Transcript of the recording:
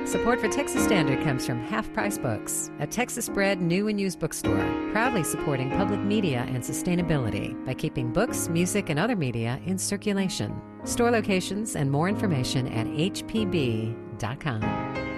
Support for Texas Standard comes from Half Price Books, a Texas-bred new and used bookstore, proudly supporting public media and sustainability by keeping books, music, and other media in circulation. Store locations and more information at hpb.com.